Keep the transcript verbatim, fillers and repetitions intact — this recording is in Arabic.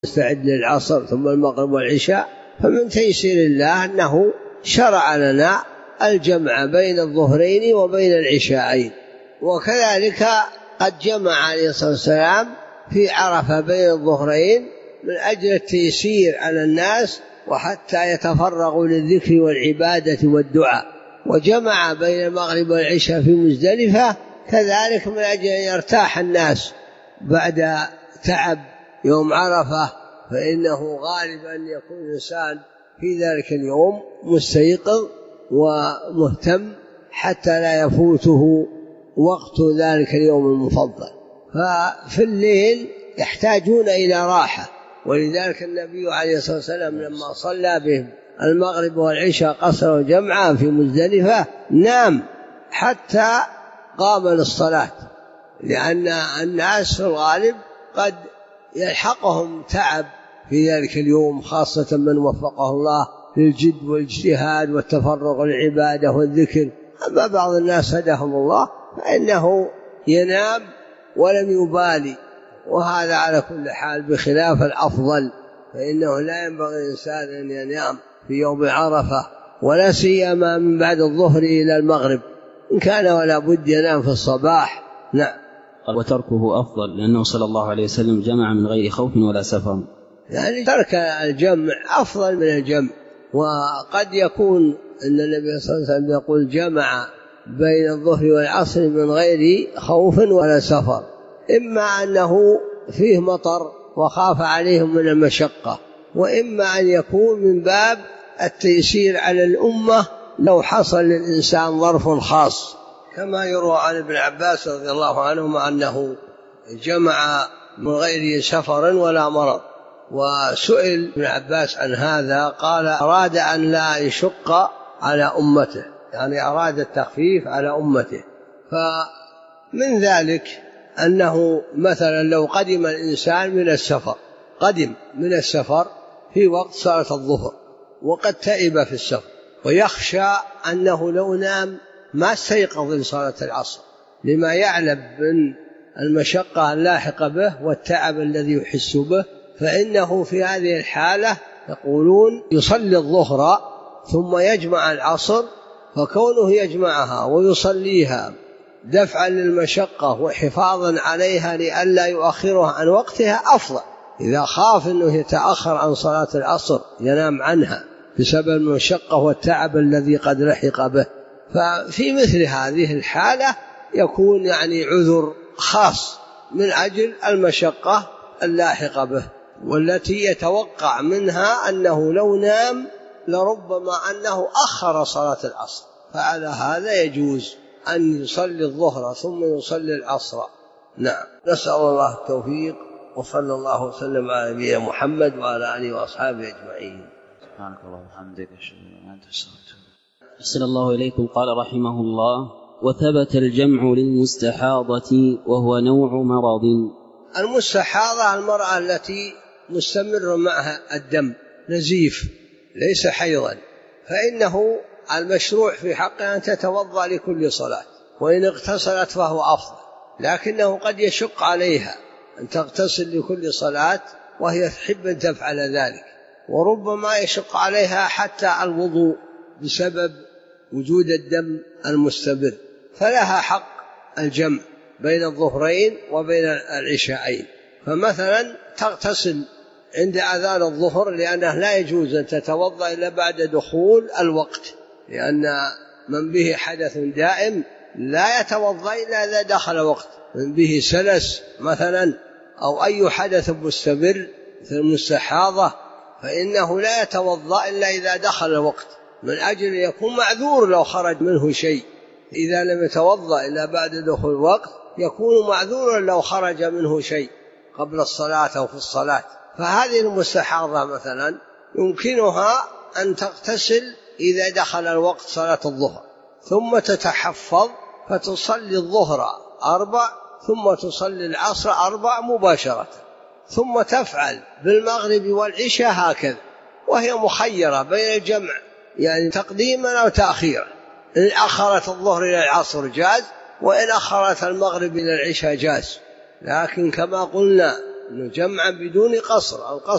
نستعد للعصر ثم المغرب والعشاء، فمن تيسير الله أنه شرع لنا الجمع بين الظهرين وبين العشاءين. وكذلك قد جمع عليه الصلاة والسلام في عرفة بين الظهرين من أجل التيسير على الناس وحتى يتفرغوا للذكر والعبادة والدعاء، وجمع بين المغرب والعشاء في مزدلفة كذلك من أجل أن يرتاح الناس بعد تعب يوم عرفة، فإنه غالب أن يكون الإنسان في ذلك اليوم مستيقظ ومهتم حتى لا يفوته وقت ذلك اليوم المفضل. ففي الليل يحتاجون إلى راحة، ولذلك النبي عليه الصلاة والسلام لما صلى بهم المغرب والعشاء قصر وجمعا في مزدلفة نام حتى قام للصلاة، لأن الناس في الغالب قد يلحقهم تعب في ذلك اليوم، خاصة من وفقه الله للجد والاجتهاد والتفرغ للعبادة والذكر. أما بعض الناس هداهم الله فإنه ينام ولم يبالي، وهذا على كل حال بخلاف الأفضل، فإنه لا ينبغي الإنسان أن ينام في يوم عرفة ولا سيما من بعد الظهر إلى المغرب، إن كان ولا بد ينام في الصباح. نعم. وتركه أفضل لأنه صلى الله عليه وسلم جمع من غير خوف ولا سفر، يعني ترك الجمع أفضل من الجمع. وقد يكون أن النبي صلى الله عليه وسلم يقول جمع بين الظهر والعصر من غير خوف ولا سفر، إما أنه فيه مطر وخاف عليهم من المشقة، وإما أن يكون من باب التيسير على الأمة لو حصل للإنسان ظرف خاص، كما يروى عن ابن عباس رضي الله عنهما أنه جمع من غير سفر ولا مرض. وسئل ابن عباس عن هذا قال أراد أن لا يشق على أمته، يعني أراد التخفيف على أمته. فمن ذلك أنه مثلا لو قدم الإنسان من السفر قدم من السفر في وقت صلاة الظهر وقد تئب في السفر، ويخشى أنه لو نام ما استيقظ لصلاة العصر لما يعلم من المشقة اللاحقة به والتعب الذي يحس به، فإنه في هذه الحالة يقولون يصلي الظهر ثم يجمع العصر، فكونه يجمعها ويصليها دفعا للمشقة وحفاظا عليها لئلا يؤخرها عن وقتها أفضل. إذا خاف أنه يتأخر عن صلاة العصر ينام عنها بسبب المشقة والتعب الذي قد لحق به، ففي مثل هذه الحالة يكون يعني عذر خاص من أجل المشقة اللاحقة به، والتي يتوقع منها أنه لو نام لربما أنه أخر صلاة العصر، فعلى هذا يجوز أن يصلي الظهر ثم يصلي العصر. نعم. نسأل الله التوفيق، وصلى الله وسلم على نبينا محمد وعلى آله وأصحابه أجمعين. سبحانك اللهم وبحمدك أشهد أن لا إله إلا أنت أستغفرك. أحسن الله إليكم. قال رحمه الله: وثبت الجمع للمستحاضة وهو نوع مرض. المستحاضة المرأة التي مستمر معها الدم نزيف ليس حيضا، فإنه المشروع في حقها أن تتوضأ لكل صلاة، وإن اغتسلت فهو أفضل، لكنه قد يشق عليها أن تغتسل لكل صلاة وهي تحب أن تفعل ذلك، وربما يشق عليها حتى الوضوء بسبب وجود الدم المستمر، فلها حق الجمع بين الظهرين وبين العشاءين. فمثلا تغتسل عند أذان الظهر، لأنه لا يجوز أن تتوضأ إلا بعد دخول الوقت، لأن من به حدث دائم لا يتوضأ إلا إذا دخل وقت، من به سلس مثلا أو أي حدث مستمر مثل المستحاضة فإنه لا يتوضأ إلا إذا دخل الوقت، من أجل أن يكون معذور لو خرج منه شيء. إذا لم يتوضأ إلا بعد دخول الوقت يكون معذورا لو خرج منه شيء قبل الصلاة أو في الصلاة. فهذه المستحاضة مثلا يمكنها أن تغتسل إذا دخل الوقت صلاة الظهر، ثم تتحفظ فتصلي الظهر أربع ثم تصلي العصر أربع مباشرة، ثم تفعل بالمغرب والعشاء هكذا، وهي مخيرة بين الجمع يعني تقديما أو تأخيرا. إن أخرت الظهر إلى العصر جاز، وإن أخرت المغرب إلى العشاء جاز، لكن كما قلنا إنه جمعا بدون قصر أو قصر